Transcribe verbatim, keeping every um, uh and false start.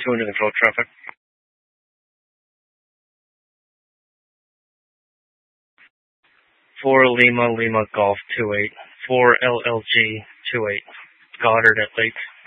two under control traffic. four Lima Lima Golf two eight. four L L G two eight. Goddard at Lake.